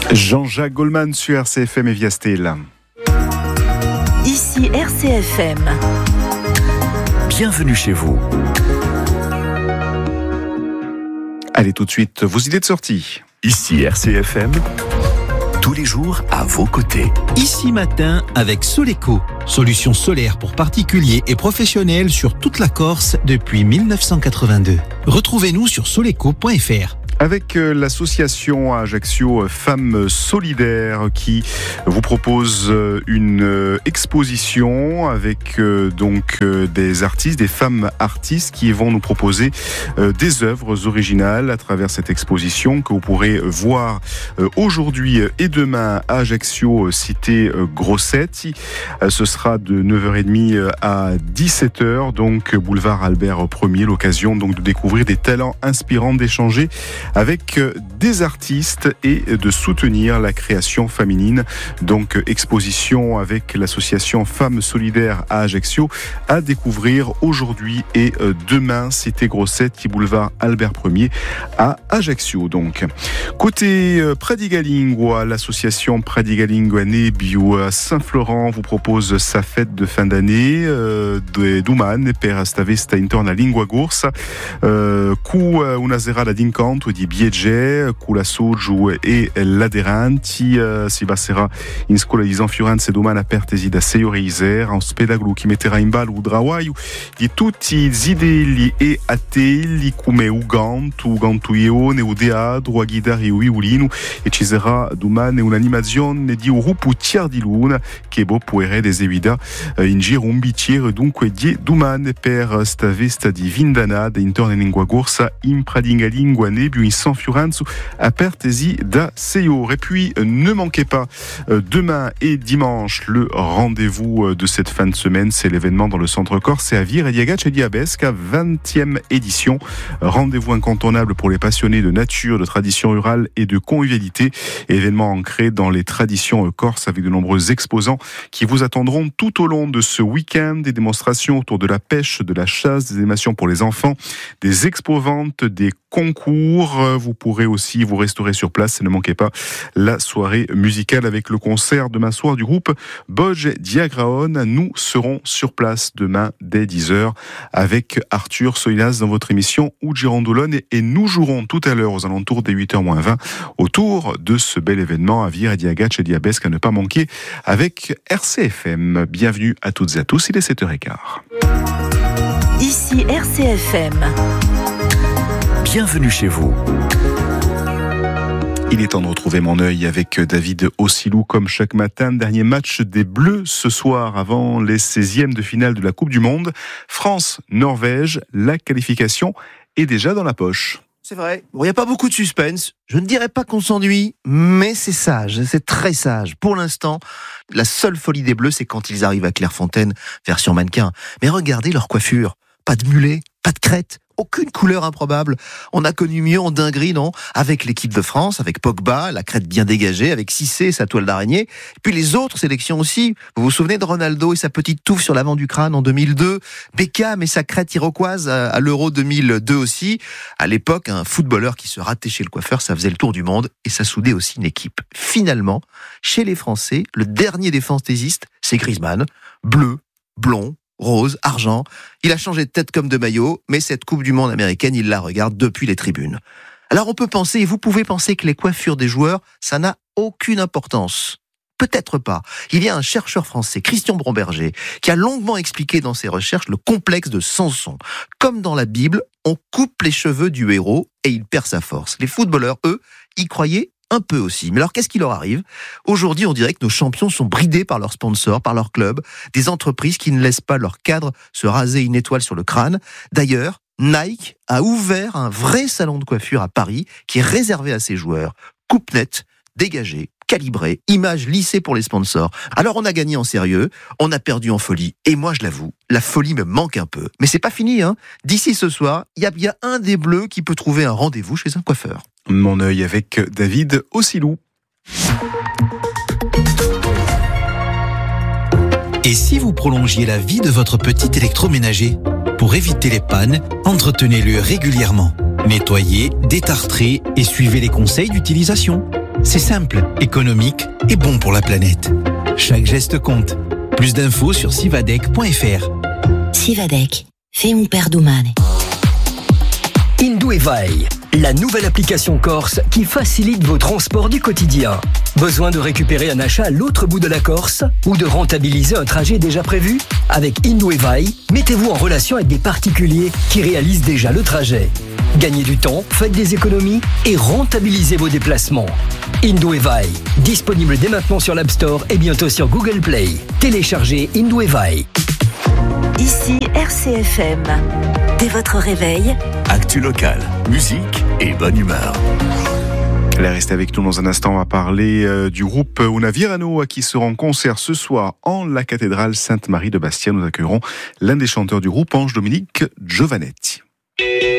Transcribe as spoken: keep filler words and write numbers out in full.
Jean-Jacques Goldman sur R C F M et via Stella. Ici R C F M. Bienvenue chez vous. Allez, tout de suite, vos idées de sortie. Ici R C F M, tous les jours à vos côtés. Ici matin avec Soleco, solution solaire pour particuliers et professionnels sur toute la Corse depuis dix-neuf cent quatre-vingt-deux. Retrouvez-nous sur soleco point f r. Avec l'association Ajaccio Femmes Solidaires qui vous propose une exposition avec donc des artistes, des femmes artistes qui vont nous proposer des œuvres originales à travers cette exposition que vous pourrez voir aujourd'hui et demain à Ajaccio, cité Grossetti. Ce sera de neuf heures trente à dix-sept heures, donc boulevard Albert Ier, l'occasion donc de découvrir des talents inspirants, d'échanger avec des artistes et de soutenir la création féminine. Donc exposition avec l'association Femmes Solidaires à Ajaccio à découvrir aujourd'hui et demain, cité Grossetti, boulevard Albert Ier à Ajaccio. Donc côté Pradigalingua, l'association Pradigalingua Nebbio à Saint-Florent vous propose sa fête de fin d'année euh, de Duman per stavesta intorno alla lingua corsa euh, cu una serata d'incontro di biege cu la soju e l'aderanti uh, si passerà in scuola di San Fiorenzo domani apertesi da sei ore isera, un spettacolo che metterà in ballo il travaglio di tutti i zidelli e atelli come u ganto, u gantuione, u teatro, a chitarra e u violino, e ci sarà domani un'animazione di un gruppo Tiar di Luna che può essere eseguita in giro un bicchiere dunque di domani per sta festa di Vindanada intorno a lingua corsa in Pradigalingua Nebbio in San Fiorenzo apertesi da sei ore. Et puis ne manquez pas demain et dimanche le rendez-vous de cette fin de semaine, c'est l'événement dans le centre Corse et à Vire et Diagac et Diabesque, vingtième édition. Rendez-vous incontournable pour les passionnés de nature, de tradition rurale et de convivialité. Événement ancré dans les traditions corses avec de nombreux exposants qui vous attendront tout au long de ce week-end. Des démonstrations autour de la pêche, de la chasse, des animations pour les enfants, des expos-ventes, des concours. Vous pourrez aussi vous restaurer sur place et ne manquez pas la soirée musicale avec le concert demain soir du groupe Bodge Diagraon. Nous serons sur place demain dès dix heures avec Arthur Soinas dans votre émission Ugirandolone et nous jouerons tout à l'heure aux alentours des huit heures moins vingt autour de ce bel événement à Vire et Diagac et Diabesque à ne pas manquer avec R C F M. Bienvenue à toutes et à tous, il est sept heures quinze. Ici R C F M. Bienvenue chez vous. Il est temps de retrouver mon œil avec David Ossilou comme chaque matin. Dernier match des Bleus ce soir avant les seizièmes de finale de la Coupe du Monde. France-Norvège, la qualification est déjà dans la poche. C'est vrai, bon, il n'y a pas beaucoup de suspense. Je ne dirais pas qu'on s'ennuie, mais c'est sage, c'est très sage. Pour l'instant, la seule folie des Bleus, c'est quand ils arrivent à Clairefontaine, version mannequin. Mais regardez leur coiffure. Pas de mulet, pas de crête, aucune couleur improbable. On a connu mieux en dinguerie, non ? Avec l'équipe de France, avec Pogba, la crête bien dégagée, avec Cissé et sa toile d'araignée. Et puis les autres sélections aussi. Vous vous souvenez de Ronaldo et sa petite touffe sur l'avant du crâne en deux mille deux ? Beckham et sa crête iroquoise à l'Euro deux mille deux aussi. À l'époque, un footballeur qui se ratait chez le coiffeur, ça faisait le tour du monde et ça soudait aussi une équipe. Finalement, chez les Français, le dernier des fantaisistes, c'est Griezmann. Bleu, blond, rose, argent, il a changé de tête comme de maillot, mais cette Coupe du Monde américaine, il la regarde depuis les tribunes. Alors on peut penser, et vous pouvez penser que les coiffures des joueurs, ça n'a aucune importance. Peut-être pas. Il y a un chercheur français, Christian Bromberger, qui a longuement expliqué dans ses recherches le complexe de Samson. Comme dans la Bible, on coupe les cheveux du héros et il perd sa force. Les footballeurs, eux, y croyaient un peu aussi. Mais alors, qu'est-ce qui leur arrive ? Aujourd'hui, on dirait que nos champions sont bridés par leurs sponsors, par leurs clubs, des entreprises qui ne laissent pas leurs cadres se raser une étoile sur le crâne. D'ailleurs, Nike a ouvert un vrai salon de coiffure à Paris qui est réservé à ses joueurs. Coupe nette, dégagée, calibrée, image lissée pour les sponsors. Alors on a gagné en sérieux, on a perdu en folie. Et moi, je l'avoue, la folie me manque un peu. Mais c'est pas fini, hein. D'ici ce soir, il y a bien un des Bleus qui peut trouver un rendez-vous chez un coiffeur. Mon œil avec David Ossilou. Et si vous prolongiez la vie de votre petit électroménager ? Pour éviter les pannes, entretenez-le régulièrement. Nettoyez, détartrez et suivez les conseils d'utilisation. C'est simple, économique et bon pour la planète. Chaque geste compte. Plus d'infos sur sivadec point f r. Sivadec, fais un per domane. Induevai, la nouvelle application corse qui facilite vos transports du quotidien. Besoin de récupérer un achat à l'autre bout de la Corse ou de rentabiliser un trajet déjà prévu? Avec Induevai, mettez-vous en relation avec des particuliers qui réalisent déjà le trajet. Gagnez du temps, faites des économies et rentabilisez vos déplacements. Induevai, disponible dès maintenant sur l'App Store et bientôt sur Google Play. Téléchargez Induevai. Ici R C F M. Dès votre réveil, Actu locale, musique et bonne humeur. Allez, restez avec nous dans un instant. On va parler euh, du groupe Una Virano qui sera en concert ce soir en la cathédrale Sainte-Marie de Bastia. Nous accueillerons l'un des chanteurs du groupe, Ange Dominique Giovanetti.